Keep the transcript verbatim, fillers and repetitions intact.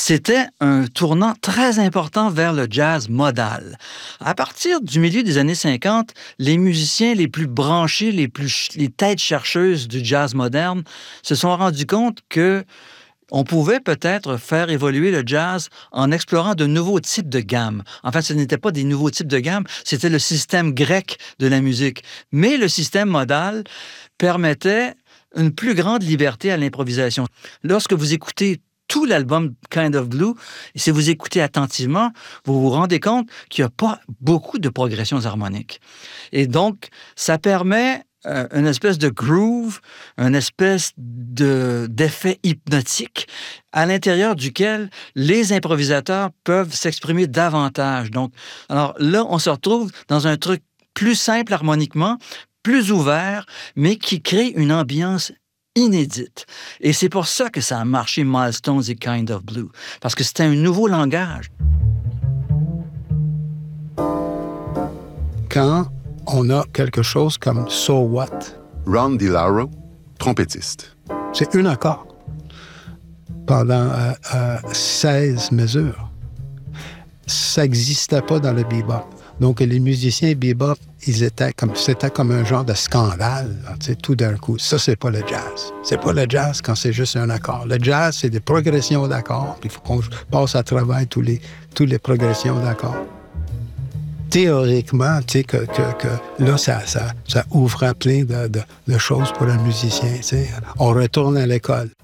c'était un tournant très important vers le jazz modal. À partir du milieu des années cinquante, les musiciens les plus branchés, les, plus, les têtes chercheuses du jazz moderne se sont rendus compte que on pouvait peut-être faire évoluer le jazz en explorant de nouveaux types de gammes. En fait, ce n'étaient pas des nouveaux types de gammes, c'était le système grec de la musique. Mais le système modal permettait une plus grande liberté à l'improvisation. Lorsque vous écoutez tout l'album Kind of Blue, et si vous écoutez attentivement, vous vous rendez compte qu'il n'y a pas beaucoup de progressions harmoniques. Et donc, ça permet euh, une espèce de groove, une espèce de, d'effet hypnotique à l'intérieur duquel les improvisateurs peuvent s'exprimer davantage. Donc, alors là, on se retrouve dans un truc plus simple harmoniquement, plus ouvert, mais qui crée une ambiance inédite. Et c'est pour ça que ça a marché Milestones et Kind of Blue, parce que c'était un nouveau langage. Quand on a quelque chose comme So What? Ron DiLauro, trompettiste. C'est un accord pendant euh, euh, seize mesures. Ça n'existait pas dans le bebop. Donc, les musiciens bebop, ils étaient comme, c'était comme un genre de scandale, tu sais, tout d'un coup. Ça, c'est pas le jazz. C'est pas le jazz quand c'est juste un accord. Le jazz, c'est des progressions d'accords, puis il faut qu'on passe à travers tous les, toutes les progressions d'accords. Théoriquement, tu sais, que, que, que là, ça, ça, ça ouvrait plein de, de, de choses pour un musicien, tu sais. On retourne à l'école.